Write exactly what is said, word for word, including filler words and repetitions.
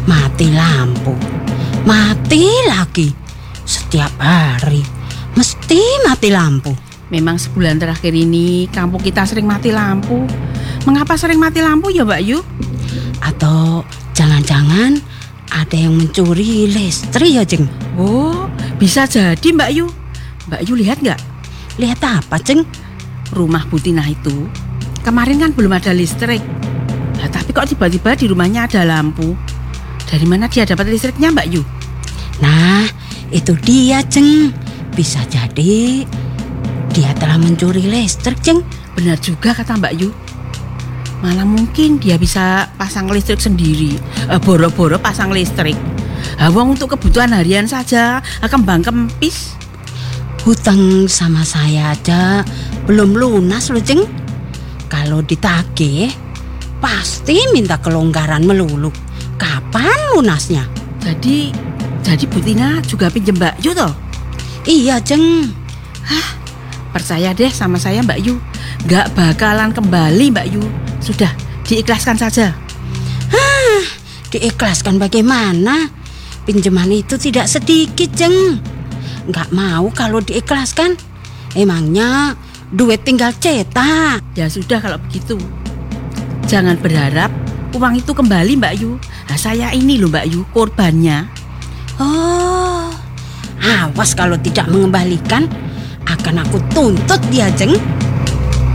Mati lampu, mati lagi. Setiap hari mesti mati lampu. Memang sebulan terakhir ini kampung kita sering mati lampu. Mengapa sering mati lampu ya Mbak Yu? Atau jangan-jangan ada yang mencuri listrik ya Jeng? Oh, bisa jadi Mbak Yu. Mbak Yu lihat nggak? Lihat apa Jeng? Rumah Bu Tina itu kemarin kan belum ada listrik. Nah, tapi kok tiba-tiba di rumahnya ada lampu? Dari mana dia dapat listriknya Mbak Yu? Nah, itu dia Jeng. Bisa jadi dia telah mencuri listrik Jeng. Benar juga kata Mbak Yu. Mana mungkin dia bisa pasang listrik sendiri, eh, boro-boro pasang listrik. Awang untuk kebutuhan harian saja kembang kempis. Hutang sama saya aja belum lunas loh Jeng. Kalau ditagih pasti minta kelonggaran melulu. Kapan lunasnya? Jadi, jadi Bu Tina juga pinjem Mbak Yu toh? Iya Jeng. Hah, percaya deh sama saya Mbak Yu, gak bakalan kembali Mbak Yu. Sudah, diikhlaskan saja. Hah, diikhlaskan bagaimana? Pinjaman itu tidak sedikit Jeng. Gak mau kalau diikhlaskan. Emangnya duit tinggal cetak. Ya sudah kalau begitu. Jangan berharap uang itu kembali Mbak Yu. Nah, saya ini loh Mbak Yu, korbannya. Oh, awas kalau tidak mengembalikan, akan aku tuntut dia Jeng.